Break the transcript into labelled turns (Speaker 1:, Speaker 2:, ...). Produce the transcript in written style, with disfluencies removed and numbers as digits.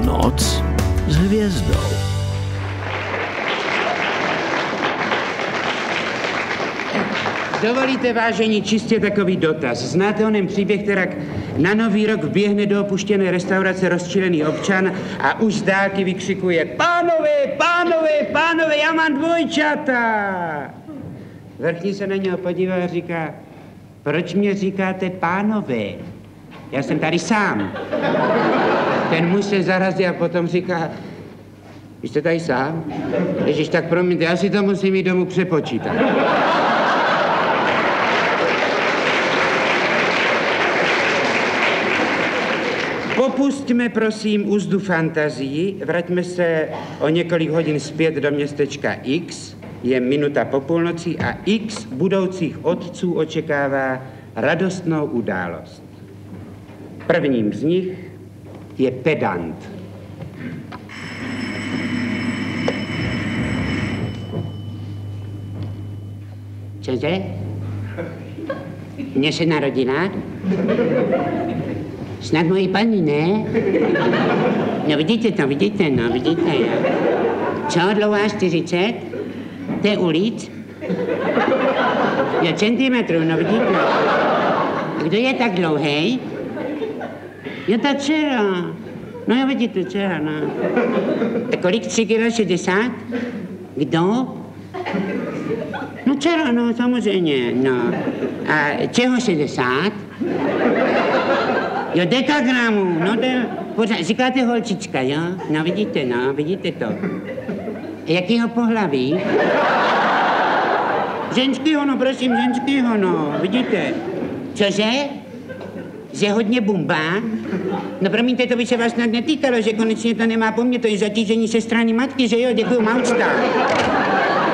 Speaker 1: Noc s hvězdou.
Speaker 2: Dovolíte, vážení, čistě takový dotaz. Znáte onen příběh, kterak na Nový rok vběhne do opuštěné restaurace rozčilený občan a už z dálky vykřikuje: Pánové, pánové, pánové, já mám dvojčata! Vrchní se na něho podívá a říká: Proč mě říkáte pánové? Já jsem tady sám. Ten muž se zarazí a potom říká: Vy jste tady sám? Ježiš, tak promiňte, já si to musím jít domů přepočítat. Popustíme, prosím, úzdu fantazii, vraťme se o několik hodin zpět do městečka X, je minuta po půlnoci a X budoucích otců očekává radostnou událost. Prvním z nich je pedant. Cože? Mně se narodila? Snad mojí paní, ne? No vidíte, jo. Co, dlouhá 40? To je ulic? Jo, centimetrů, no vidíte. Kdo je tak dlouhej? Jo, ta dcera. No jo, vidíte, dcera, no. A kolik 3,60 kg? Kdo? No dcera, no, samozřejmě, no. A čeho 60? Jo, dekagramů, no pořád, říkáte holčička, jo? No, vidíte to. Jakýho pohlaví? Ženskýho, no, prosím, ženskýho, no, vidíte. Cože? Že hodně bumba? No, promiňte, to by se vás snad netýkalo, že konečně to nemá po mně, to je zatížení se strany matky, že jo? Děkuju, maučta.